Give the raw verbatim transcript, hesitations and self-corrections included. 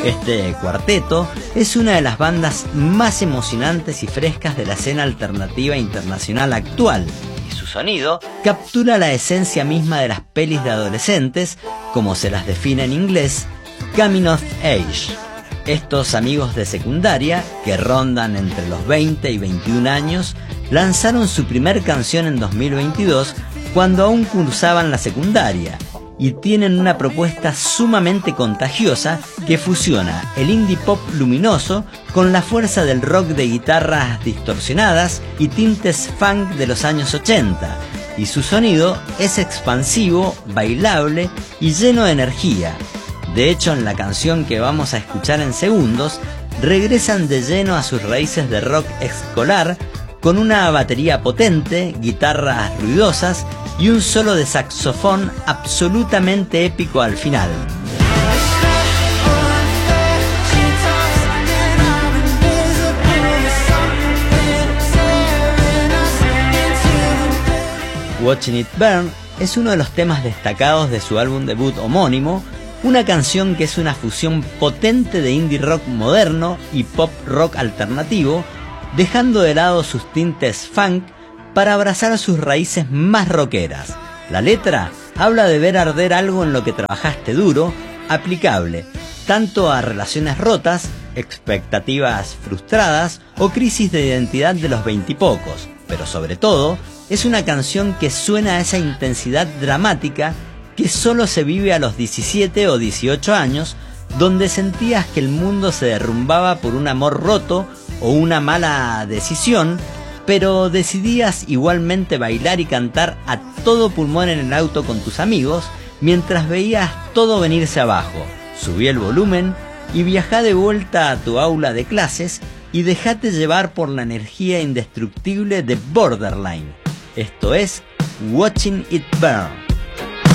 Este cuarteto es una de las bandas más emocionantes y frescas de la escena alternativa internacional actual, y su sonido captura la esencia misma de las pelis de adolescentes, como se las define en inglés, coming of age. Estos amigos de secundaria, que rondan entre los veinte y veintiún años, lanzaron su primer canción en dos mil veintidós cuando aún cursaban la secundaria, y tienen una propuesta sumamente contagiosa que fusiona el indie pop luminoso con la fuerza del rock de guitarras distorsionadas y tintes funk de los años ochenta, y su sonido es expansivo, bailable y lleno de energía. De hecho, en la canción que vamos a escuchar en segundos, regresan de lleno a sus raíces de rock escolar, con una batería potente, guitarras ruidosas y un solo de saxofón absolutamente épico al final. Watching It Burn es uno de los temas destacados de su álbum debut homónimo, una canción que es una fusión potente de indie rock moderno y pop rock alternativo, dejando de lado sus tintes funk para abrazar sus raíces más rockeras. La letra habla de ver arder algo en lo que trabajaste duro, aplicable tanto a relaciones rotas, expectativas frustradas o crisis de identidad de los veintipocos, pero sobre todo es una canción que suena a esa intensidad dramática que solo se vive a los diecisiete o dieciocho años, donde sentías que el mundo se derrumbaba por un amor roto o una mala decisión, pero decidías igualmente bailar y cantar a todo pulmón en el auto con tus amigos mientras veías todo venirse abajo. Subí el volumen y viajá de vuelta a tu aula de clases y dejate llevar por la energía indestructible de Borderline. Esto es Watching It Burn.